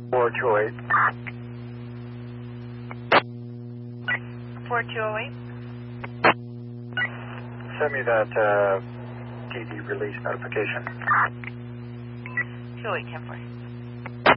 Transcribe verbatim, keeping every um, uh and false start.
four two oh eight. four two oh eight. Send me that uh, T D release notification. two oh eight, ten four.